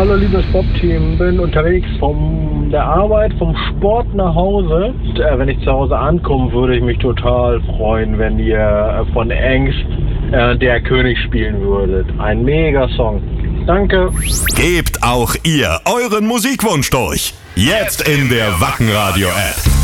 Hallo liebes Bob-Team, bin unterwegs von der Arbeit, vom Sport nach Hause. Und, wenn ich zu Hause ankomme, würde ich mich total freuen, wenn ihr von Angst Der König spielen würdet. Ein mega Song. Danke. Gebt auch ihr euren Musikwunsch durch. Jetzt in der Wacken Radio App.